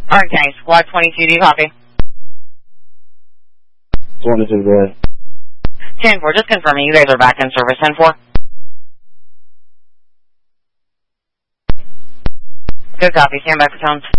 Orange County, Squad 22, do you copy? 22, go ahead. 10-4, just confirming you guys are back in service. 10-4. Good copy, stand by for tones.